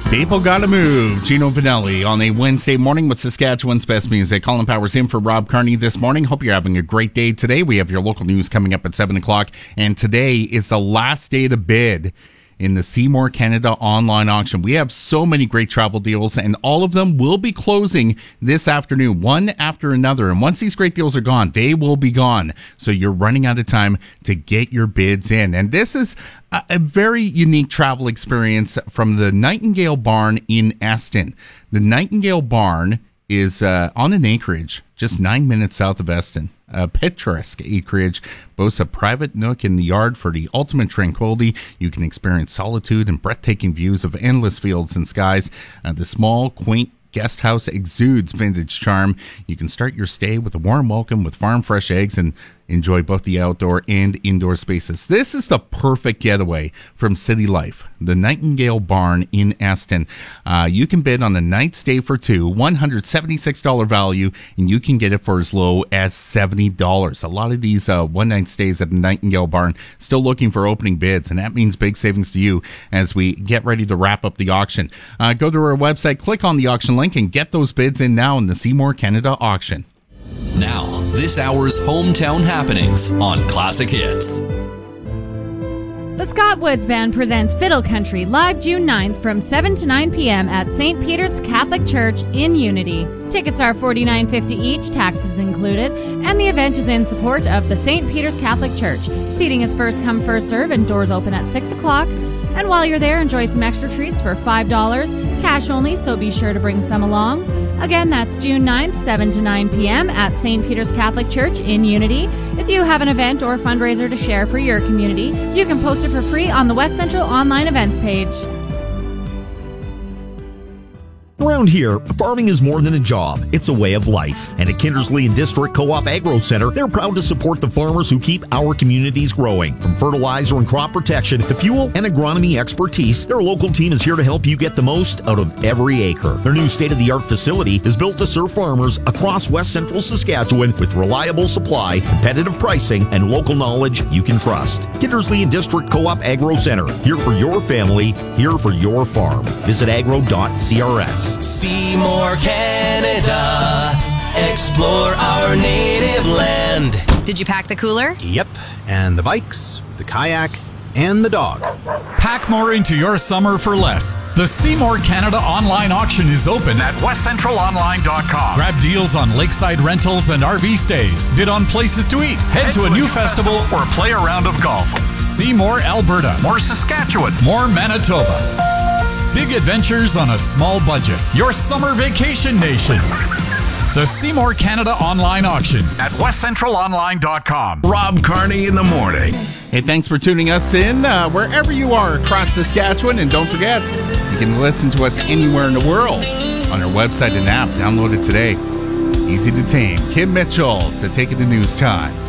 People gotta move. Gino Vanelli on a Wednesday morning with Saskatchewan's best music. Colin Powers in for Rob Carney this morning. Hope you're having a great day today. We have your local news coming up at 7 o'clock. And today is the last day to bid in the Seymour Canada online auction. We have so many great travel deals, and all of them will be closing this afternoon, one after another. And once these great deals are gone, they will be gone. So you're running out of time to get your bids in. And this is a very unique travel experience from the Nightingale Barn in Eston. The Nightingale Barn is on an acreage just 9 minutes south of Eston. A picturesque acreage boasts a private nook in the yard for the ultimate tranquility. You can experience solitude and breathtaking views of endless fields and skies. The small, quaint guest house exudes vintage charm. You can start your stay with a warm welcome with farm fresh eggs and enjoy both the outdoor and indoor spaces. This is the perfect getaway from city life. The Nightingale Barn in Eston. You can bid on a night stay for two, $176 value, and you can get it for as low as $70. A lot of these one-night stays at the Nightingale Barn still looking for opening bids, and that means big savings to you as we get ready to wrap up the auction. Go to our website, click on the auction link, and get those bids in now in the Seymour Canada auction. Now, this hour's hometown happenings on Classic Hits. The Scott Woods Band presents Fiddle Country live June 9th from 7 to 9 p.m. at St. Peter's Catholic Church in Unity. Tickets are $49.50 each, taxes included, and the event is in support of the St. Peter's Catholic Church. Seating is first come, first serve, and doors open at 6 o'clock. And while you're there, enjoy some extra treats for $5, cash only, so be sure to bring some along. Again, that's June 9th, 7 to 9 p.m. at St. Peter's Catholic Church in Unity. If you have an event or fundraiser to share for your community, you can post it for free on the West Central online events page. Around here, farming is more than a job, it's a way of life. And at Kindersley and District Co-op Agro Center, they're proud to support the farmers who keep our communities growing. From fertilizer and crop protection to fuel and agronomy expertise, their local team is here to help you get the most out of every acre. Their new state-of-the-art facility is built to serve farmers across West Central Saskatchewan with reliable supply, competitive pricing, and local knowledge you can trust. Kindersley and District Co-op Agro Center, here for your family, here for your farm. Visit agro.crs. Seymour, Canada. Explore our native land. Did you pack the cooler? Yep, and the bikes, the kayak, and the dog. Pack more into your summer for less. The Seymour Canada online auction is open at westcentralonline.com. Grab deals on lakeside rentals and RV stays. Bid on places to eat. Head to a new festival or play a round of golf. See more Alberta, more Saskatchewan, more Manitoba. Big adventures on a small budget. Your summer vacation nation. The Seymour Canada online auction at westcentralonline.com. Rob Carney in the morning. Hey, thanks for tuning us in wherever you are across Saskatchewan. And don't forget, you can listen to us anywhere in the world on our website and app. Download it today. Easy to tame. Kim Mitchell to take it to news time.